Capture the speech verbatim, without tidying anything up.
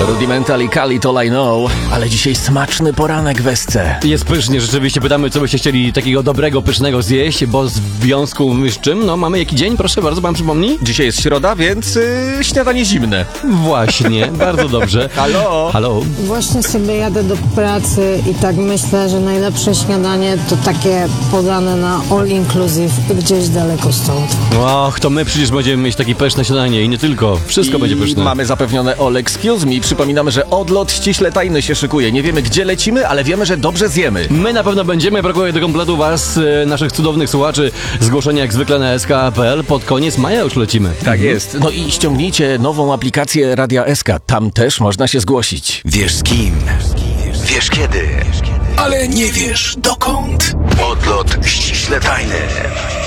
Rudimental i Kali to I know, ale dzisiaj smaczny poranek w S C. Jest pysznie, rzeczywiście. Pytamy, co byście chcieli takiego dobrego, pysznego zjeść, bo w związku z czym, no mamy jaki dzień? Proszę bardzo, pan przypomni? Dzisiaj jest środa, więc yy, śniadanie zimne. Właśnie, bardzo dobrze. Halo? Halo? Właśnie sobie jadę do pracy i tak myślę, że najlepsze śniadanie to takie podane na all inclusive gdzieś daleko stąd. Och, to my przecież będziemy mieć takie pyszne śniadanie i nie tylko. Wszystko I będzie pyszne. mamy zapewnione all excuse me. Przypominamy, że odlot ściśle tajny się szykuje. Nie wiemy, gdzie lecimy, ale wiemy, że dobrze zjemy. My na pewno będziemy. Brakuje do kompletu was, e, naszych cudownych słuchaczy. Zgłoszenia jak zwykle na S K kropka P L. Pod koniec maja już lecimy. Tak jest. No i ściągnijcie nową aplikację Radia S K. Tam też można się zgłosić. Wiesz z kim, wiesz kiedy, ale nie wiesz dokąd. Odlot ściśle tajny.